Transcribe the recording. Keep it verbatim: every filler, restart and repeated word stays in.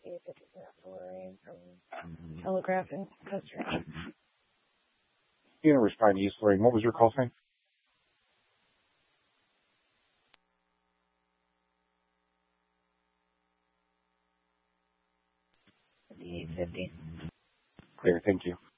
East fifty-seven Lorraine from Telegraph and Custer. Unit respond to East Lorraine. What was your call sign? fifty-eight fifty. Clear, thank you.